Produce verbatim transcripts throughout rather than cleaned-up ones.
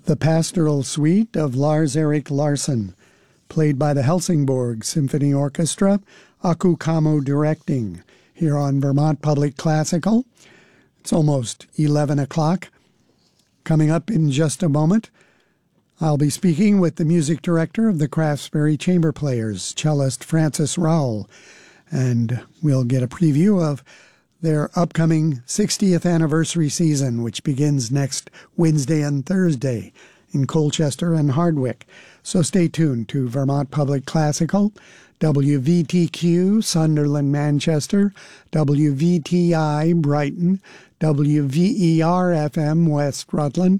The Pastoral Suite of Lars-Erik Larsson, played by the Helsingborg Symphony Orchestra, Aku Kamo directing, here on Vermont Public Classical. It's almost eleven o'clock. Coming up in just a moment, I'll be speaking with the music director of the Craftsbury Chamber Players, cellist Francis Rowell, and we'll get a preview of their upcoming sixtieth anniversary season, which begins next Wednesday and Thursday in Colchester and Hardwick. So stay tuned to Vermont Public Classical, W V T Q Sunderland, Manchester, W V T I Brighton, W V E R F M West Rutland,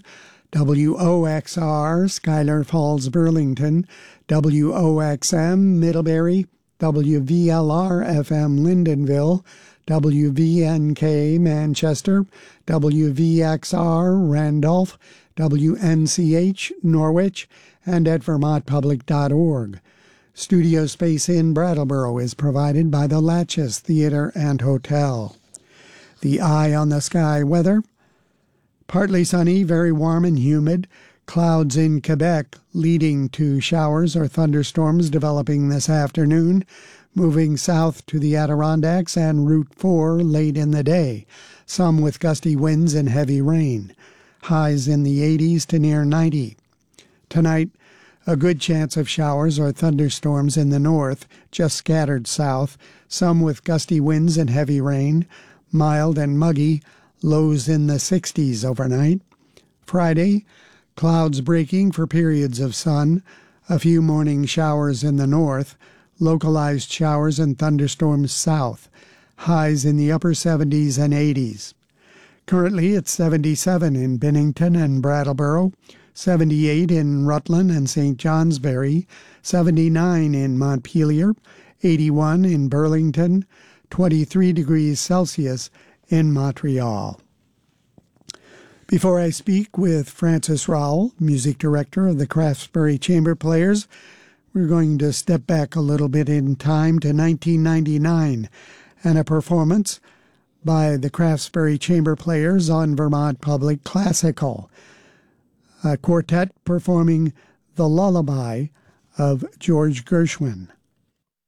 W O X R Schuyler Falls, Burlington, W O X M Middlebury, W V L R F M Lyndonville, W V N K Manchester, W V X R Randolph, W N C H Norwich, and at vermont public dot org. Studio space in Brattleboro is provided by the Latches Theater and Hotel. The eye on the sky weather: partly sunny, very warm and humid. Clouds in Quebec leading to showers or thunderstorms developing this afternoon, moving south to the Adirondacks and Route four late in the day, some with gusty winds and heavy rain. Highs in the eighties to near ninety. Tonight, a good chance of showers or thunderstorms in the north, just scattered south, some with gusty winds and heavy rain. Mild and muggy, lows in the sixties overnight. Friday, clouds breaking for periods of sun, a few morning showers in the north, localized showers and thunderstorms south, highs in the upper seventies and eighties. Currently it's seventy-seven in Bennington and Brattleboro, seventy-eight in Rutland and Saint Johnsbury, seventy-nine in Montpelier, eighty-one in Burlington, twenty-three degrees Celsius in Montreal. Before I speak with Francis Rowell, music director of the Craftsbury Chamber Players, we're going to step back a little bit in time to nineteen ninety-nine and a performance by the Craftsbury Chamber Players on Vermont Public Classical, a quartet performing The Lullaby of George Gershwin.